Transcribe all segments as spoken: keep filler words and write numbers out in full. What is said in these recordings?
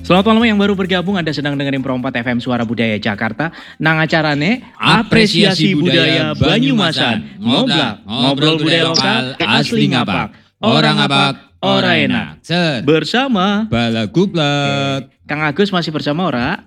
Selamat malam yang baru bergabung, Anda sedang dengerin Pro empat F M Suara Budaya Jakarta. Nang acarane Apresiasi Budaya Banyumasan. Ngoblak, ngobrol budaya lokal asli ngapak. Orang ngapak, ora enak. Set. Bersama Balagublak. Kang Agus masih bersama ora?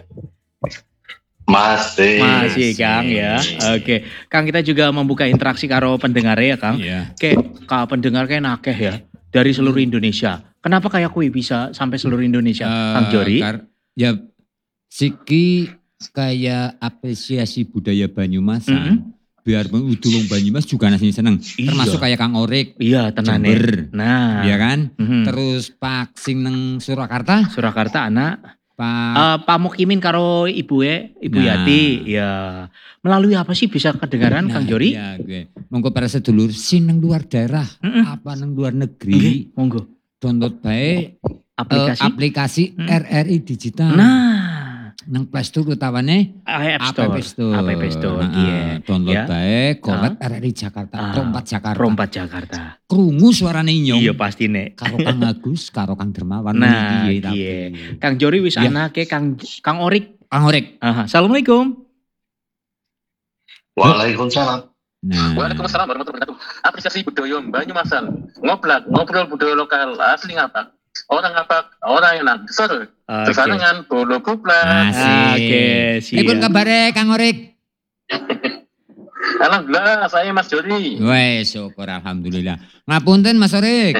Masih. Masih Kang ya. Oke, Kang kita juga membuka interaksi karo pendengar ya Kang. Iya. Oke, ka pendengar kayak nakeh ya dari seluruh Indonesia. Kenapa kayak kui bisa sampai seluruh Indonesia, Eh, Kang Jori? kar- ya, Siki kayak apresiasi budaya Banyumasan. Mm-mm. Biar udulung Banyumas juga nasi seneng. Iya. Termasuk kayak Kang Orik, Iya, tenane. Jember. Nah, ya kan? mhm. Terus Pak Sing neng Surakarta, Surakarta anak Pak eh Pak Mukimin karo Ibu e, Ibu Nah. Yati. Ya. Melalui apa sih bisa kedengaran Nah, Kang Jori? iya, gue. Monggo para sedulur sing neng luar daerah, Mm-mm. apa neng luar Nggih, negeri, monggo. download bae Aplikasi. aplikasi, aplikasi Hmm. R R I digital. Nah, Nang Play Store utawane App Store. App Store. App Store. Heeh, Iya. download Ya. bae Kolet R R I Jakarta, Ah, Rompat Jakarta. Rompat Jakarta. Krungu suarane inyong. Iya pasti nek. Karo Kang Agus, karo Kang Dermawan. Nah, piye iya. tapi. Kang Jori wis Ya. anake Kang Kang Orik. Kang Orik. Aha. Assalamualaikum. Waalaikumsalam. Nah, Waalaikumsalam warahmatullahi wabarakatuh. Apresiasi budaya Banyumasan. Ngoblak, ngobrol budaya lokal asli ngapak. Orang ngapak, orang enak. Seru. Oke. Kesanengan bolo kuplak. Asik. Oke, Ini pun siap. kabare Kang Orik. Alhamdulillah, saya Mas Jori. Wes, syukur alhamdulillah. Ngapunten Mas Orik.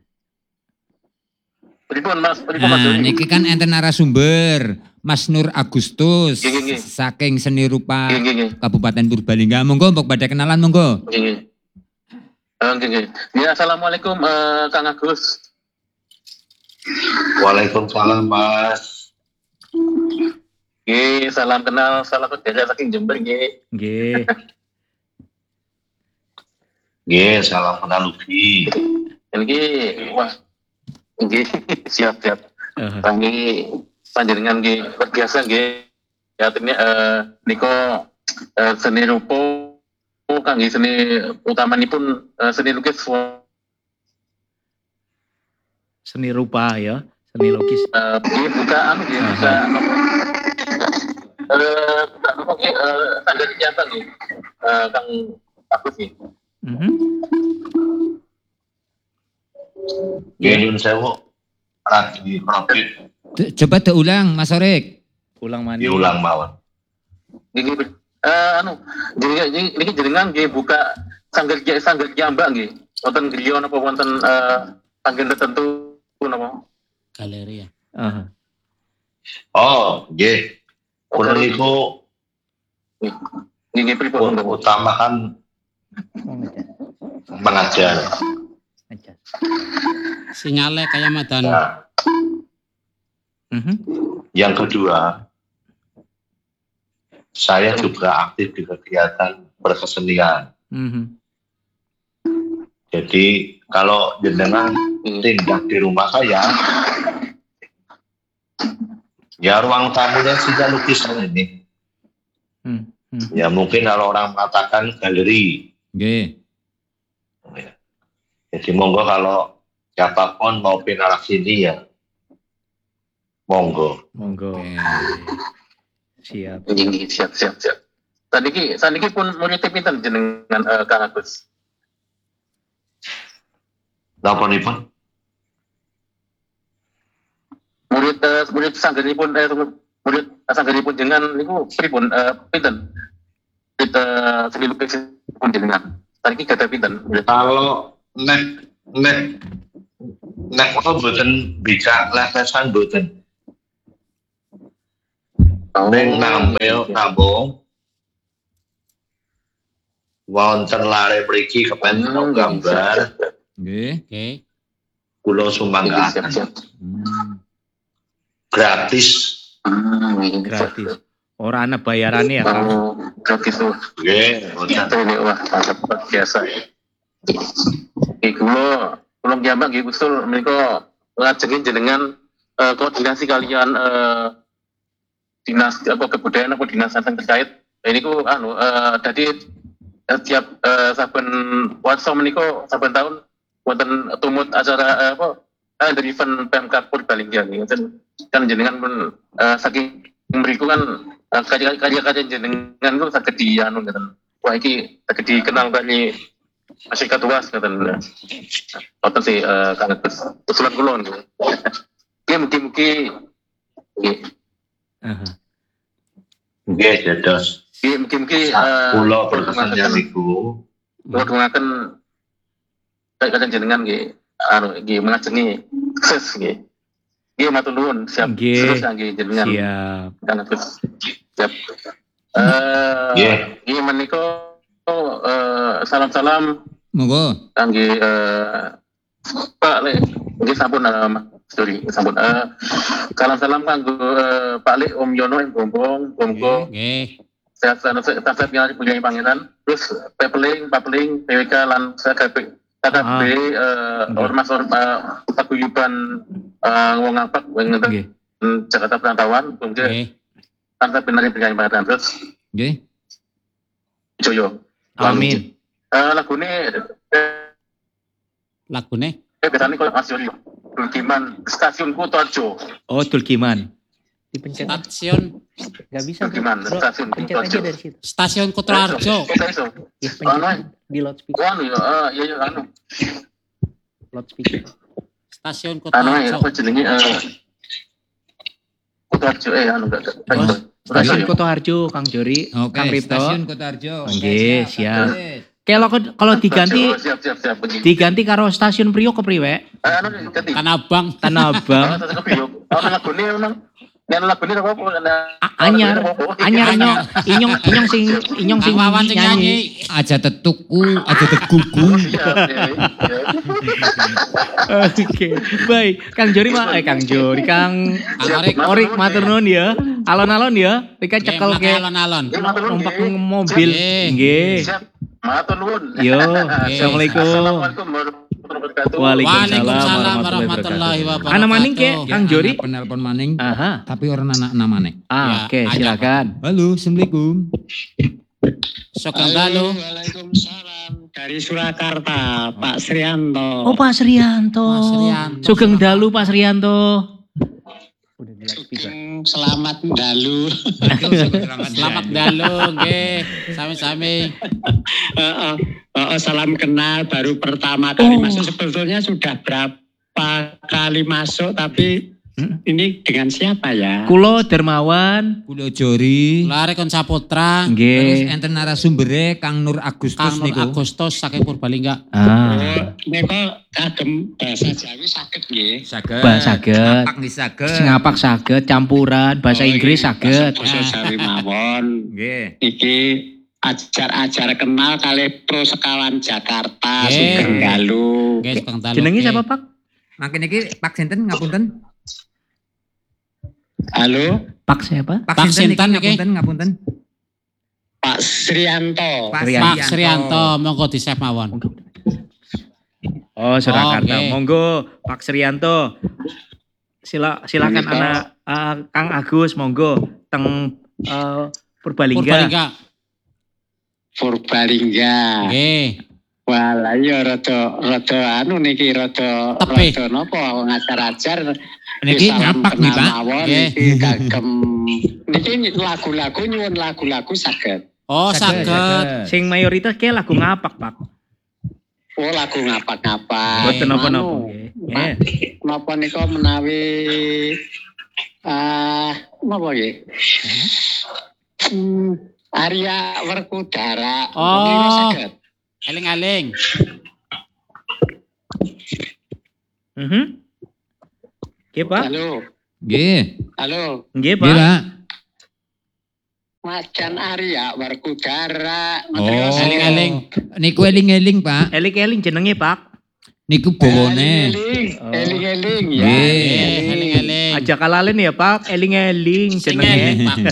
Pripun Mas, pripun Mas Nah, Jori. niki kan enten narasumber Mas Nur Agustus Nggih, nggih. saking seni rupa Nggih, nggih, nggih. Kabupaten Purbalingga. Monggo untuk pada kenalan monggo. Nggih, nggih. Eh, nggih, nggih. Ya, assalamualaikum eh, Kang Agus. Waalaikumsalam, Mas. Nggih, salam kenal, salam kerja saking Jember nggih. Nggih. Nggih, salam kenal Lugi. Nggih, wah. Nggih, siap, siap. Aha. Kami panjenengan nggih luar biasa nggih. Ya artinya eh niko eh, seni rupa kangge seni utamanipun eh, seni lukis eh Seni rupa ya, seni lukis. nggih buka anu nggih buka eh buka apa nggih eh standar nyata nggih. Eh Kang Agus nggih. Mhm. Nggih, nyun sewu. Lagi profit D- Coba diulang Mas Orik. Ulang mana? diulang mawon. Nggih nggih. Eh anu jadi niki jenengan nggih buka sanggar sanggar jambak nggih. Wonten griya napa wonten eh tanggal tertentu napa? Galeri ya. Aha. Oh, nggih. Kula niku Nggih nggih pripun napa? utamakan mengajar. Aja. Sinyalnya kayak Madan. Nah, Mhm. yang kedua, saya juga aktif di kegiatan berkesenian. Mhm. Jadi kalau jenengan tindak di rumah saya, ya ruang tamunya sudah lukisan ini. Hmm. Hmm. Ya mungkin kalau orang mengatakan galeri. Nggih. Jadi monggo kalau siapapun mau pindah sini ya, monggo. Monggo. Oke. Siap. Nggih nggih siap siap siap. Saniki saniki pun murid pinten jenengan eh, Kang Agus. Napa nipun? Murid eh, murid sanggenipun eh murid sanggenipun jenengan niku pripun eh pinten? Murid eh, seni lukis pun jenengan. Saniki gadah pinten? Murid. Kalau nek nek nek kula mboten bisa lesesan mboten. Ning nampil kampung wonten lare mriki kepen gambar Nggih. Oke. kula Nggih, sumbangkaken siap siap. Hmm. gratis. Hmm, nggih, siap. Gratis. Ora ana bayarane ya, Kang. Oh, gratis tuh. Nggih, mboten. Itu nih wah mantap luar biasa. Nggih kula kula jambak nggih usul menika ngajengi jenengan eh, koordinasi kalian eh, dinas apa kebudayaan apa dinas yang terkait. Ini ku anu eh, dadi eh, tiap eh, saben WhatsApp menika saben tahun wonten tumut acara eh, apa uh, dari event Pemkab Purbalingga nih kan kan jenengan pun uh, saking mriku kan uh, karya-karya jenengan ku saged di anu kan. Wah iki saged dikenal bani masyarakat luas ngoten. Wonten sih uh, Kang Agus. Usulan kula niku. Ki mugi-mugi nggih. Heeh. Nggih, dados. Ki mugi-mugi uh, Kula perkenalan niku kula dongaken karya jenengan nggih anu nggih mengajeni sukses nggih. Nggih matur nuwun siap Nggih. terus nggih jenengan. Siap. Kang Agus. Siap. Eh Nggih. nggih menika eh salam-salam Monggo. kangge eh Pak Le. Nggih sampun eh, Mas Dori sampun. Eh salam-salam kanggo eh, Pak Le Om Yono ing Gombong, Gomgo. Nggih. Sehat selalu sehat ngalih punya pangeran. Terus Pepeling, Papeling, P W K lan Sakabeh K K B eh ormas ormas paguyuban eh wong ngapak wong Nggih. ngeten Jakarta Perantauan, kemudian Nggih. tanpa benar punya pangeran terus Nggih. Joyo. Amin. Eh lagune eh Lagune biasanya kalau Mas Yori Dulkiman stasiun Kutoarjo. Oh, Tulkiman. Dipencet. stasiun Enggak bisa. Tulkiman Bro. stasiun Pencet aja Kutoarjo. dari situ. stasiun Kutoarjo. Kita iso. Ya, Anu, pencet di loudspeaker. anu ya, eh, iya iya anu. Loudspeaker. Stasiun Anu ya, Kutoarjo. apa jenenge eh Kutoarjo eh anu enggak enggak. Stasiun Kutoharjo, Kang Jori, Oke, Kang Ripto. Stasiun Kotarjo. Oke, Nggih, siap. Oke. Kalau kalau diganti siap siap siap begini. diganti karo stasiun Priok kepriwe? Eh, anu ganti. Tanah Abang. Tanah Abang. Kalau tetep yo. Ono lagune memang yang lagune apa apa A- anyar, anyar nyong, inyong inyong sing inyong sing Kang Wawan sing nyanyi. Aja tetuku, aja tegugu. Siap ya. Oke, baik. Kang Jori mah eh Kang Jori, Kang Kang Orik. Orik matur nuwun ya. Alon-alon ya. Rika Nggih, cekel mlake ke alon-alon. numpak mobil. Nggih. Nggih. Siap. Matur nuwun. Yo, Nggih. Assalamualaikum. Assalamualaikum warahmatullahi wabarakatuh. Waalaikumsalam Waalaikumsalam warahmatullahi warahmatullahi wabarakatuh. wabarakatuh. Ana maning ke Kang Jori? Penelpon maning, Aha. tapi orang anak namane. Ah, Ya, oke, aja, silakan. Halo, Assalamualaikum. Sugeng dalu. Waalaikumsalam dari Surakarta, Pak Srianto. Oh, Pak Srianto. Mas Rianto. Sugeng dalu Pak Srianto. Udah di loudspeaker. Sugeng selamat dalu. Selamat dalu nggih. Sami-sami. Heeh, heeh, salam kenal baru pertama kali Oh. masuk. Sebetulnya sudah berapa kali masuk, tapi Hmm? ini dengan siapa ya? Kulo Dermawan. Kulo Jori. Lare kon Saputra. Terus Nggih. enten narasumbere Kang Nur Agustus Kang Nur niku. Agustus saking Purbalingga. Ah, Oh, nika kagem bahasa Jawi saged nggih. Saged. Bahasa saged. Ngapak nggih saged. sing ngapak saged campuran bahasa Oh, Inggris ini saged. Basa Jawi mawon. Nggih. Iki ajar-ajar kenal kali Pro Sekawan Jakarta, Nggih. Sugeng dalu. Nggih, sugeng dalu. Jenenge nggih. siapa, Pak? Makin iki Pak Sinten ngapunten. Halo, Pak siapa? Pak Pak Sinten Sinten iki iki. ngapunten ngapunten. Pak Srianto. Pak Pak Srianto monggo di-save mawon. Oh, Surakarta. Oke. Monggo Pak Srianto. Sila silakan Menika. anak eh, Kang Agus monggo teng eh, Purbalingga. Purbalingga. Purbalingga. Nggih. Walah iya rada rada anu niki rada Tepe. rada napa ngajar-ajar Niki ngapak nih, Pak. Nggih. Niki kagem niki lagu-lagu nyuwun lagu-lagu saged. Oh, saged. Sing mayoritas ke lagu ngapak, Pak. Oh lagu ngapak-ngapak. Mboten napa-napa Anu, nggih. Pak, Nggih. napa nika menawi ah napa nggih? Hmm, Arya Werkudara. Oh. Niki saged. Eling-eling. Mhm. Nggih, Pak. Halo, Nggih. halo. Nggih, Nggih, Pak. Pak. Macan Arya Werkudara. Oh. Eling-eling. Niku eling-eling, Pak. Eling-eling jenenge, Pak. Niku bawane. Eling-eling, Oh. eling-eling ya. Nggih. Nggih, eling-eling. Aja kalalen ya, Pak. Eling-eling Sing eling, jenenge. Pak.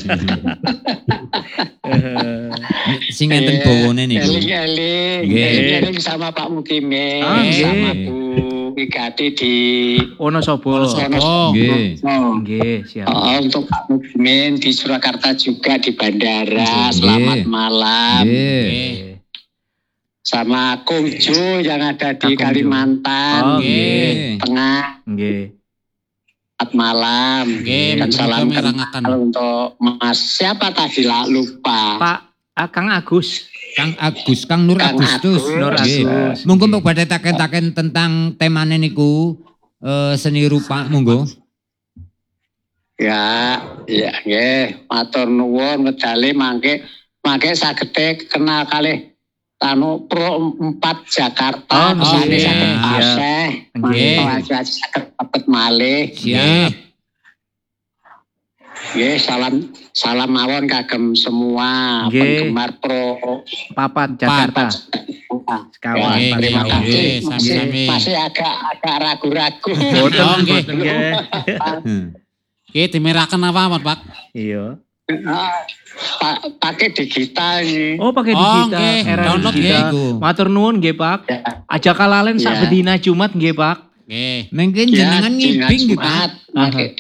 Eh, Sing enten bawane niku. Eling-eling, Nggih. eling-eling sama Pak Mukime, Ah, nggih. sama Bu Igati di Ono sapa? Oh, Nggih. Oh, Nggih, siap. oh, untuk Pak Mukmin di Surakarta juga di bandara. Nggih. Selamat malam. Nggih. Nggih. sama Kungjo yang ada di Kak Kungjo. Kalimantan Oh, nggih. Tengah. Nggih. Selamat malam. Nggih, Dan salam mugi-mugi mirangaken. kenal untuk Mas siapa tadi lah lupa. Pak ah, Kang Agus. Kang Agus, Kang Nur Kang Agustus. Agus. Nur Nggih. Agus. Monggo mbok badhe taken-taken tentang temane niku eh, seni rupa monggo. Ya, ya nggih, matur nuwun medale mangke mangke sagede kenal kalih anu Pro empat Jakarta Oh, kesane nggih. saged Iya. aseh. Nggih. Mangke saged pepet malih. Siap. Nggih, salam salam mawon kagem semua Nggih. penggemar Pro Papat Jakarta. Sekawan. Ya, Nggih, terima nggih, kasih. nggih, Masih, sami-sami. masih agak agak ragu-ragu. Boten, Oh, nggih. boten nggih. Hmm. Nggih, dimiraken apa Mas Pak? Iya. Ah, pa- pakai digital ini. Oh, pakai Oh, digital. nggih. Era Download digital. nggih. Matur nuwun nggih, Pak. Ya. Aja kalalen Ya. sak bedina Jumat nggih, Pak. Nggih. Mungkin jenengan ngibing gitu. Jumat. Oke.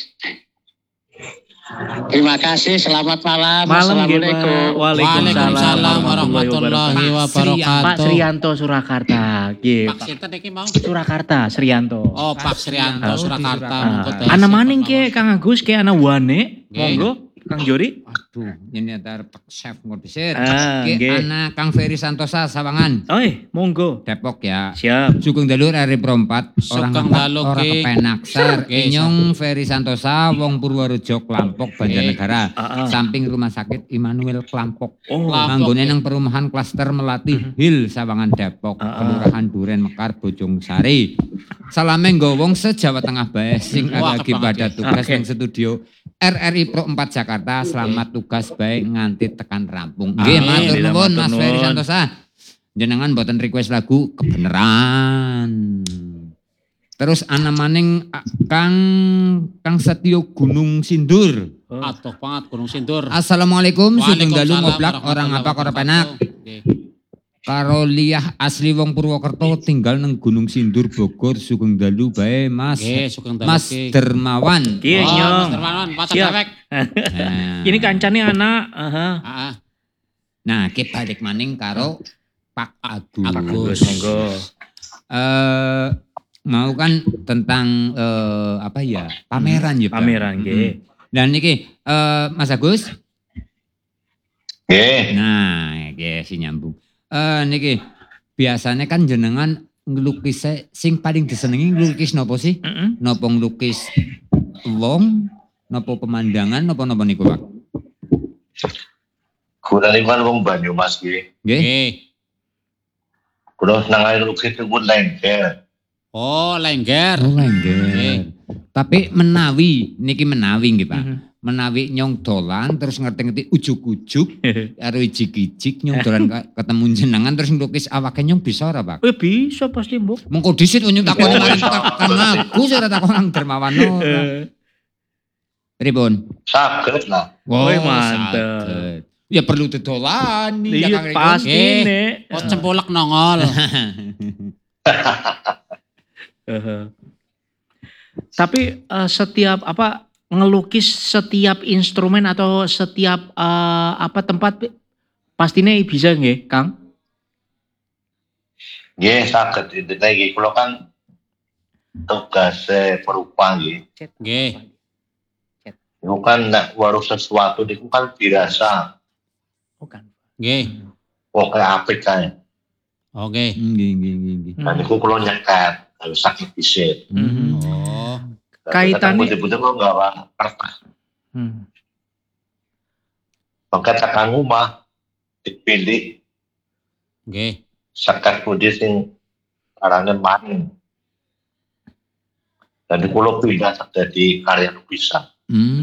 Terima kasih, selamat malam. Malam nggih, Pak. Assalamualaikum. Waalaikumsalam warahmatullahi Pak wabarakatuh. Sriyanto Surakarta. Nggih. Pak Pak sinten iki mau? Surakarta, Sriyanto. Oh, Pak Sriyanto Oh, Surakarta. di monggo Surakarta. teh. Ana maning ke Kang Agus ke ana wane. Nggih. Monggo Kang Jori. Aduh, ini ada Pak Chef ngodisit. Ah, Ki nggih. ana Kang Ferry Santosa Sawangan, Oi, monggo. Depok ya. Siap. Sugeng Dalur R Perempat, orang Sugeng empat, Dalu, orang Ki. kepenaksar. Nggih, Inyong Ferry Santosa, Wong Purworejo Klampok, Banjarnegara. Ah, ah. Samping Rumah Sakit Immanuel Klampok. Oh, Klampok. Manggone nang perumahan klaster Melati Hill Sawangan Depok, Ah, ah. Kelurahan Duren Mekar Bojong Sari. Salame nggo wong se-Jawa Tengah bae sing Wah, lagi pada kebanget. tugas Oke. ning studio R R I Pro empat Jakarta. Selamat tugas bae nganti tekan rampung. Nggih, Amin. matur nuwun Matur Mas nuwun. Ferry Santosa. Jenengan boten request lagu kebenaran. Terus ana maning ah, Kang Kang Setio Gunung Sindur. Oh. Atuh banget Gunung Sindur. Assalamualaikum, sugeng dalu Waalaikumsalam ngoblak orang apa ora penak. warahmatullahi wabarakatuh. Nggih. Karo Liah asli wong Purwokerto tinggal nang Gunung Sindur Bogor, sugeng dalu bae Mas Nggih, sugeng dalu Mas Ki. Dermawan. Iya, Oh, Nyong. Mas Dermawan, pacar Siap. dewek. Nah, Ini kancane anak, aha. Heeh. Nah, kita balik maning karo Pak Agus. Agus. Monggo. Eh mau kan tentang eh, apa ya? Pameran ya, Pak. Pameran nggih. Dan niki eh, Mas Agus. Nggih. Nah, nggih si nyambung. Eh niki biasanya kan jenengan ngelukis sing paling disenengi ngelukis nopo sih? Heeh. Nopo ngelukis wong, nopo pemandangan, nopo nopo niku Pak? Kurang kan wong Banyumas nggih. Nggih. Nggih. Kulo seneng ae lukis itu lengger. Oh, lengger. Oh, lengger. Nggih. Tapi menawi niki menawi nggih Pak. Mhm. Menawi nyong dolan terus ngerti-ngerti ujuk-ujuk karo ijik-ijik nyong dolan ke- ketemu jenengan terus ngelukis awake nyong bisa ora Pak? Eh bisa pasti, Mbok. Mengko dhisit nyong takoni Oh, maring bisa. Kang Agus ora takon Kang Dermawan ora. Pripun? Saged lah. Woi, Oh, mantep. saged. Ya perlu didolani ya Iya Kang pasti Eh, nek. Oh, cempolek nongol. Heeh. Tapi eh, setiap apa ngelukis setiap instrumen atau setiap eh, apa tempat pastinya bisa nggih, Kang? Nggih saged intine iki kulo kan tugase perupa nggih. Nggih. Iku kan nek waruh sesuatu niku kan dirasa Bukan. Nggih. pokoke apik kae. Oke. Nggih nggih nggih nggih. Kan niku kulo nyekat kalau sakit disit. Mhm. Oh. Kaitannya- betul-betul kok gawa kertas. Hmm. Maka tekan rumah dipilih Nggih. sekat budi sing arane maning. Dan kulo pindah jadi karya lukisan. Hmm.